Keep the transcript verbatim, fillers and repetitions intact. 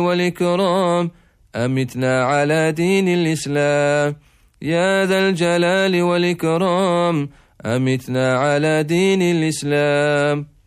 والإكرام أمتنا على دين الإسلام. يا ذا الجلال والإكرام أمتنا على دين الإسلام.